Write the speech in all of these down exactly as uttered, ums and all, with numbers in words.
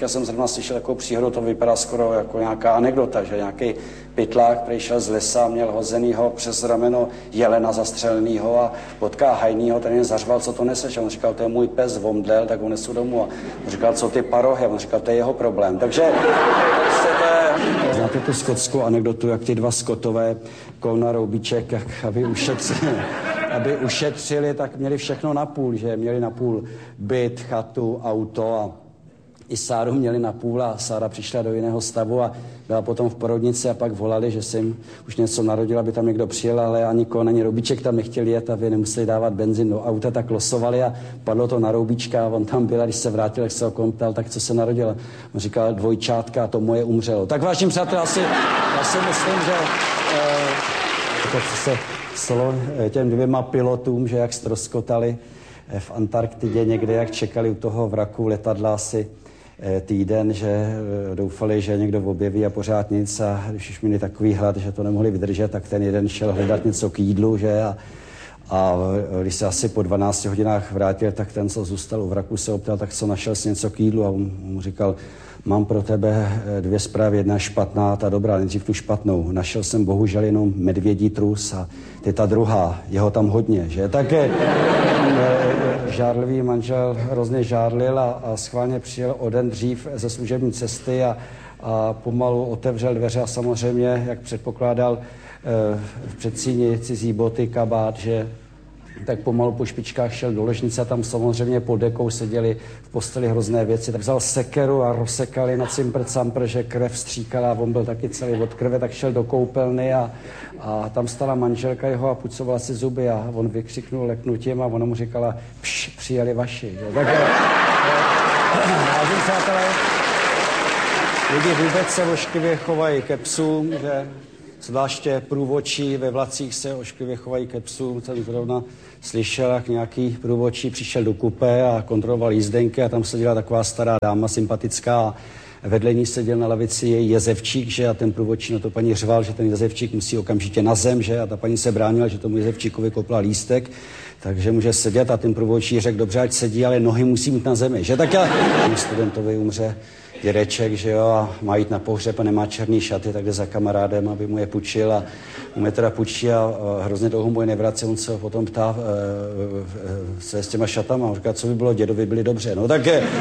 teďka jsem zrovna slyšel takovou příhodu, to vypadá skoro jako nějaká anekdota, že nějaký pytlák, který šel z lesa, měl hozenýho přes rameno jelena zastřelenýho a potká hajnýho, ten jen zařval, co to neseš. A on říkal, to je můj pes, vomdlel, tak ho nesu domů. A on říkal, co ty parohy? A on říkal, to je jeho problém. Takže prostě to je... Znáte tu skotskou anekdotu, jak ty dva skotové, Kolna Roubíček, jak aby ušetřili, aby ušetřili, tak měli všechno na půl, že měli na půl byt, chatu, auto a i Sáru měli na půl a Sára přišla do jiného stavu a byla potom v porodnici a pak volali, že se jim už něco narodila, aby tam někdo přijel, ale ani Kolna, ani Roubíček tam nechtěli jet, aby nemuseli dávat benzín do auta, tak losovali a padlo to na Roubíčka a on tam byl a když se vrátil, tak se ho kontal, tak co se narodilo. On říkal, dvojčátka a to moje umřelo. Tak vážení přátelé, asi, já si myslím, že eh, to, co se stalo těm dvěma pilotům, že jak ztroskotali v Antarktidě někde, jak čekali u toho vraku letadla asi týden, že doufali, že někdo objeví a pořád nic a když už měli takový hlad, že to nemohli vydržet, tak ten jeden šel hledat něco k jídlu, že a, a když se asi po dvanácti hodinách vrátil, tak ten, co zůstal u vraku, se optal, tak co našel si něco k jídlu a on mu říkal, mám pro tebe dvě zprávy, jedna špatná, ta dobrá, nejdřív tu špatnou. Našel jsem bohužel jenom medvědí trus a ty ta druhá, jeho tam hodně, že? Také žárlivý manžel hrozně žárlil a, a schválně přijel o den dřív ze služební cesty a, a pomalu otevřel dveře a samozřejmě, jak předpokládal v předsíni cizí boty, kabát, že tak pomalu po špičkách šel do ložnice a tam samozřejmě pod dekou seděli v posteli hrozné věci. Tak vzal sekeru a rozsekali na cimpr campr, že krev stříkala a on byl taky celý od krve, tak šel do koupelny a, a tam stala manželka jeho a pucovala si zuby a on vykřiknul leknutím a ona mu říkala, pš, přijeli vaši. Že? Tak, vážení přátelé, lidi vůbec se ošklivě chovají ke psům, že zvláště průvodčí ve vlacích se ošklivě chovají ke psům. Jsem zrovna slyšel, jak nějaký průvodčí přišel do kupé a kontroloval jízdenky a tam seděla taková stará dáma, sympatická a vedle ní seděl na lavici její jezevčík, že a ten průvodčí na to paní řval, že ten jezevčík musí okamžitě na zem, že a ta paní se bránila, že tomu jezevčíkovi kopla lístek, takže může sedět a ten průvodčí řekl, dobře, ať sedí, ale nohy musí mít na zemi, že tak já studentovi umře dědeček, že jo, a má jít na pohřeb a nemá černý šaty, tak jde za kamarádem, aby mu je půjčil a mu je teda půjčí a, a hrozně dlouho mu je nevrací, on se ho potom ptá se s těma šatama, on říká, co by bylo, dědovi byli dobře, no tak je,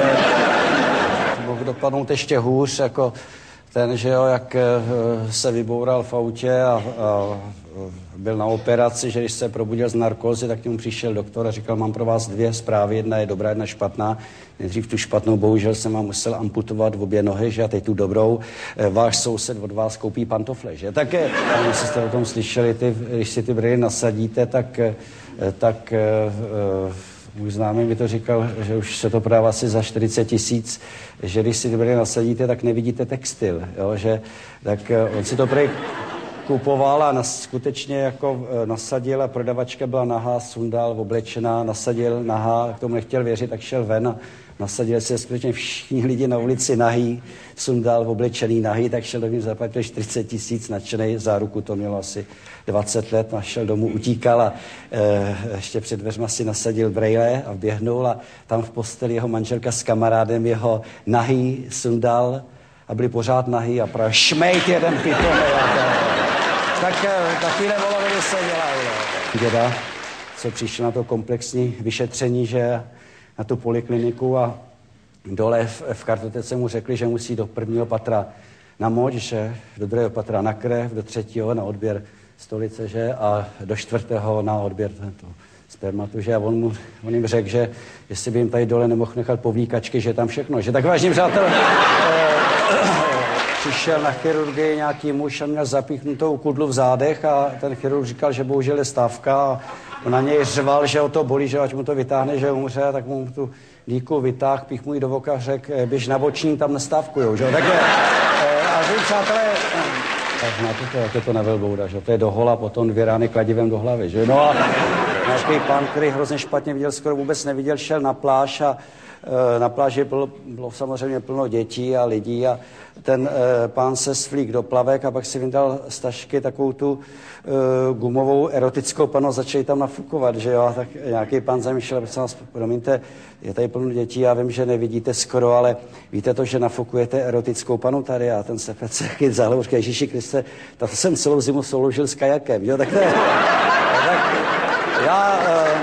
mohl dopadnout ještě hůř, jako ten, že jo, jak se vyboural v autě a, a byl na operaci, že když se probudil z narkózy, tak k němu přišel doktor a říkal, mám pro vás dvě zprávy, jedna je dobrá, jedna špatná. Nejdřív tu špatnou, bohužel jsem vám musel amputovat v obě nohy, že a teď tu dobrou. Váš soused od vás koupí pantofle, že? Tak, jestli jste o tom slyšeli, ty, když si ty brýle nasadíte, tak, tak můj známý mi to říkal, že už se to prodává asi za čtyřicet tisíc, že když si ty brýle nasadíte, tak nevidíte textil, jo? Že, tak on si to prej kupoval a nas, skutečně jako nasadil a prodavačka byla nahá, sundal, oblečená, nasadil nahá, k tomu nechtěl věřit, tak šel ven a nasadil se skutečně všichni lidi na ulici nahý, sundal, oblečený nahý, tak šel do ní, zaplatil čtyřicet tisíc, nadšenej, záruku to mělo asi dvacet let, a šel domů, utíkal a e, ještě před dveřma si nasadil brejle a vběhnul a tam v posteli jeho manželka s kamarádem jeho nahý sundal a byli pořád nahý a právě šmejt jeden pitole. Tak takovýhle voloviny se dělají. Děda, co přišel na to komplexní vyšetření, že na tu polikliniku a dole v, v kartotece mu řekli, že musí do prvního patra na moč, že do druhého patra na krev, do třetího na odběr stolice, že a do čtvrtého na odběr tento spermatu, že a on, mu, on jim řekl, že jestli by jim tady dole nemohl nechat povlíkačky, že tam všechno, že tak vážně přátelé, přišel na chirurgii nějaký muž a měl zapíchnutou kudlu v zádech a ten chirurg říkal, že bohužel je stávka a on na něj řval, že o to bolí, že ať mu to vytáhne, že umře, tak mu tu díku vytáhl, pích mu ji do voka a řekl, běž na boční, tam nestávkujou, že jo. Takže, a vy, přátelé, tak znáte to, jak je to na velbouda, že to je do hola, potom dvě rány kladivem do hlavy, že no a nějaký pán, který hrozně špatně viděl, skoro vůbec neviděl, šel na pláž a na pláži bylo, bylo samozřejmě plno dětí a lidí a ten e, pán se svlík do plavek a pak si vyndal z tašky takovou tu e, gumovou erotickou panu a začali tam nafukovat, že jo, a tak nějaký pán zamýšlel, prosím vás, promiňte, je tady plno dětí, já vím, že nevidíte skoro, ale víte to, že nafukujete erotickou panu tady a ten se fece vzal a říká, Ježíši Kriste, tak jsem celou zimu souložil s kajakem, jo, tak to je, tak já,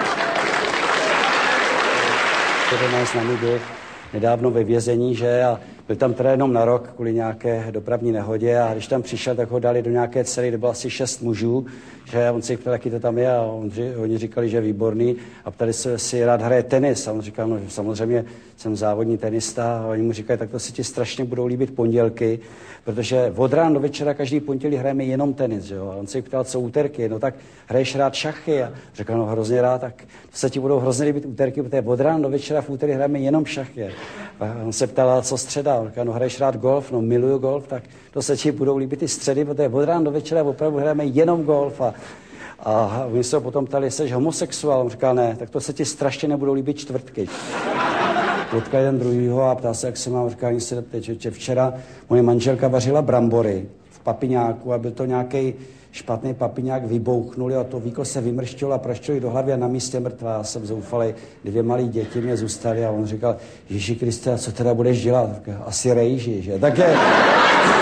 jeden z námi byl nedávno ve vězení, že, a byl tam teda jenom na rok kvůli nějaké dopravní nehodě a když tam přišel, tak ho dali do nějaké cely, kde bylo asi šest mužů, že on si ptal, jaký to tam je a on, oni říkali, že je výborný a ptali se, jestli rád hraje tenis a on říkal, no samozřejmě jsem závodní tenista a oni mu říkali, tak to si ti strašně budou líbit pondělky, protože od rána do večera každý pondělí hrajeme jenom tenis, že jo, a on se ptal, co úterky, no tak hraješ rád šachy a říkal, no hrozně rád, tak to se ti budou hrozně líbit úterky, protože od rána do večera v úterý hrajeme jenom šachy. A on se ptal, co středa, on říkal, no hraješ rád golf, no miluju golf, tak to se ti budou líbit i středy, protože od rána do večera opravdu hrajeme jenom golf a A oni se ho potom ptali, jestli jsi homosexuál. On říkal, ne, tak to se ti strašně nebudou líbit čtvrtky. Potkal jeden druhýho a ptal se, jak se mám, říkal, se že včera moje manželka vařila brambory v papiňáku a byl to nějaký špatný papiňák, vybouchnuli a to víko se vymrštilo a praščilo do hlavy a na místě mrtvá. Já jsem zoufalej, dvě malé děti mě zůstaly a on říkal, Ježíši Kriste, a co teda budeš dělat? Asi rejži, že? Tak je...